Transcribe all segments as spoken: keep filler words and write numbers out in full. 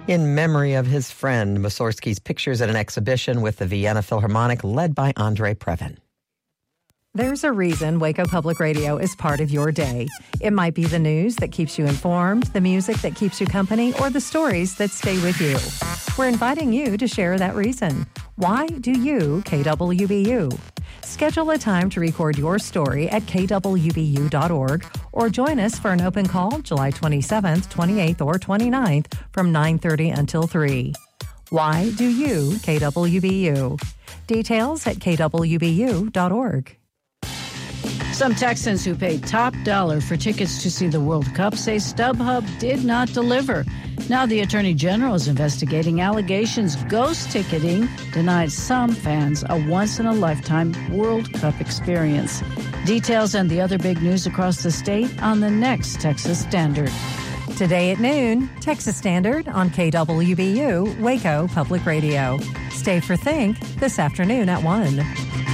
In memory of his friend, Mussorgsky's pictures at an exhibition with the Vienna Philharmonic led by Andrei Previn. There's a reason Waco Public Radio is part of your day. It might be the news that keeps you informed, the music that keeps you company, or the stories that stay with you. We're inviting you to share that reason. Why do you K W B U? Schedule a time to record your story at k w b u dot org or join us for an open call July twenty-seventh, twenty-eighth, or twenty-ninth from nine thirty until three. Why do you K W B U? Details at k w b u dot org. Some Texans who paid top dollar for tickets to see the World Cup say StubHub did not deliver. Now the Attorney General is investigating allegations ghost ticketing denied some fans a once-in-a-lifetime World Cup experience. Details and the other big news across the state on the next Texas Standard. Today at noon, Texas Standard on K W B U, Waco Public Radio. Stay for Think this afternoon at one.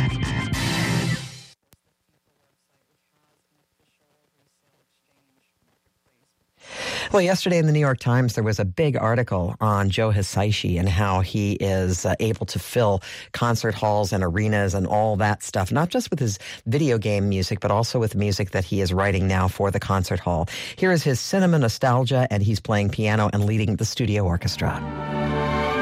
Well, yesterday in the New York Times, there was a big article on Joe Hisaishi and how he is uh, able to fill concert halls and arenas and all that stuff, not just with his video game music, but also with music that he is writing now for the concert hall. Here is his cinema nostalgia, and he's playing piano and leading the studio orchestra.